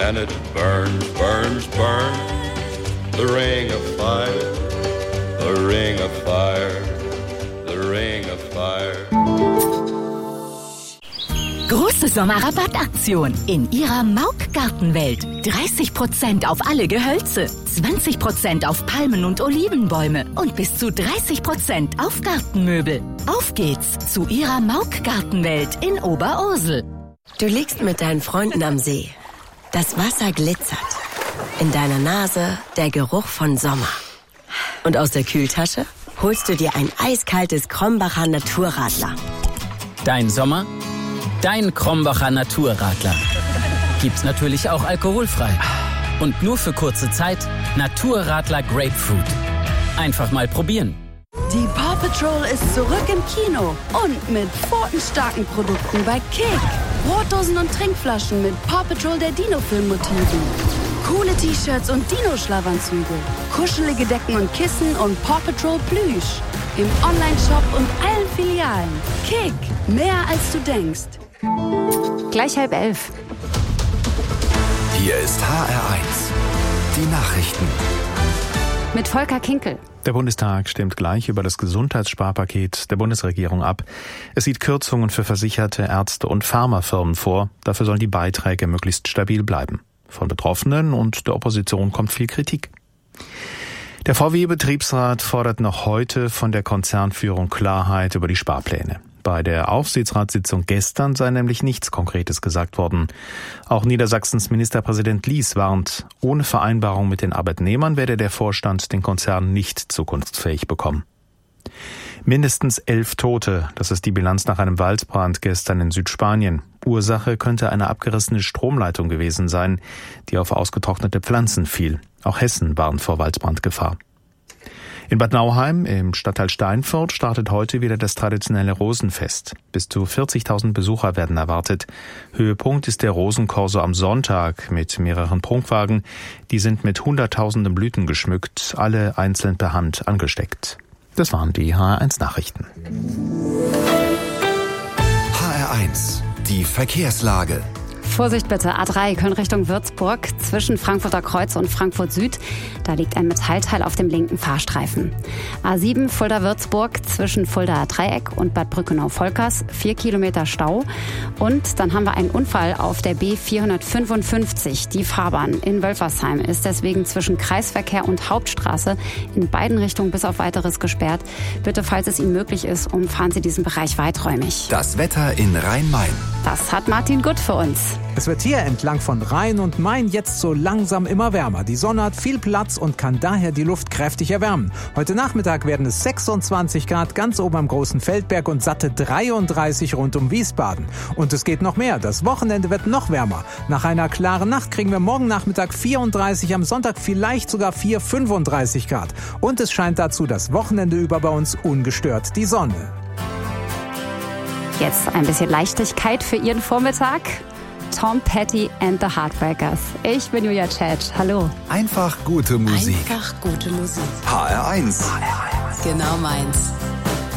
and it burns, burns, burns. The ring of fire, the ring of fire, the ring of fire. Große Sommerrabattaktion in Ihrer Mauk-Gartenwelt. 30% auf alle Gehölze, 20% auf Palmen und Olivenbäume und bis zu 30% auf Gartenmöbel. Auf geht's zu Ihrer Mauk-Gartenwelt in Oberursel. Du liegst mit deinen Freunden am See. Das Wasser glitzert. In deiner Nase der Geruch von Sommer. Und aus der Kühltasche holst du dir ein eiskaltes Krombacher Naturradler. Dein Sommer? Dein Krombacher Naturradler. Gibt's natürlich auch alkoholfrei. Und nur für kurze Zeit Naturradler Grapefruit. Einfach mal probieren. Die Paw Patrol ist zurück im Kino und mit pfotenstarken Produkten bei Kick. Brotdosen und Trinkflaschen mit Paw Patrol der Dino-Film-Motiven. Coole T-Shirts und Dino-Schlafanzüge. Kuschelige Decken und Kissen und Paw Patrol Plüsch. Im Online-Shop und allen Filialen. Kick, mehr als du denkst. Gleich 10:30. Hier ist HR1. Die Nachrichten. Mit Volker Kinkel. Der Bundestag stimmt gleich über das Gesundheitssparpaket der Bundesregierung ab. Es sieht Kürzungen für Versicherte, Ärzte und Pharmafirmen vor. Dafür sollen die Beiträge möglichst stabil bleiben. Von Betroffenen und der Opposition kommt viel Kritik. Der VW-Betriebsrat fordert noch heute von der Konzernführung Klarheit über die Sparpläne. Bei der Aufsichtsratssitzung gestern sei nämlich nichts Konkretes gesagt worden. Auch Niedersachsens Ministerpräsident Lies warnt, ohne Vereinbarung mit den Arbeitnehmern werde der Vorstand den Konzern nicht zukunftsfähig bekommen. Mindestens 11 Tote, das ist die Bilanz nach einem Waldbrand gestern in Südspanien. Ursache könnte eine abgerissene Stromleitung gewesen sein, die auf ausgetrocknete Pflanzen fiel. Auch Hessen warnt vor Waldbrandgefahr. In Bad Nauheim im Stadtteil Steinfurt startet heute wieder das traditionelle Rosenfest. Bis zu 40.000 Besucher werden erwartet. Höhepunkt ist der Rosenkorso am Sonntag mit mehreren Prunkwagen. Die sind mit hunderttausenden Blüten geschmückt, alle einzeln per Hand angesteckt. Das waren die HR1 Nachrichten. HR1, die Verkehrslage. Vorsicht bitte, A3 Köln Richtung Würzburg, zwischen Frankfurter Kreuz und Frankfurt Süd. Da liegt ein Metallteil auf dem linken Fahrstreifen. A7 Fulda-Würzburg, zwischen Fuldaer Dreieck und Bad Brückenau-Volkers, 4 Kilometer Stau. Und dann haben wir einen Unfall auf der B455. Die Fahrbahn in Wölfersheim ist deswegen zwischen Kreisverkehr und Hauptstraße in beiden Richtungen bis auf Weiteres gesperrt. Bitte, falls es Ihnen möglich ist, umfahren Sie diesen Bereich weiträumig. Das Wetter in Rhein-Main. Das hat Martin Gutt für uns. Es wird hier entlang von Rhein und Main jetzt so langsam immer wärmer. Die Sonne hat viel Platz und kann daher die Luft kräftig erwärmen. Heute Nachmittag werden es 26 Grad ganz oben am Großen Feldberg und satte 33 rund um Wiesbaden. Und es geht noch mehr. Das Wochenende wird noch wärmer. Nach einer klaren Nacht kriegen wir morgen Nachmittag 34, am Sonntag vielleicht sogar 35 Grad. Und es scheint dazu das Wochenende über bei uns ungestört die Sonne. Jetzt ein bisschen Leichtigkeit für Ihren Vormittag. Tom Petty and the Heartbreakers. Ich bin Julia Tschetsch. Hallo. Einfach gute Musik. Einfach gute Musik. HR1. Genau meins.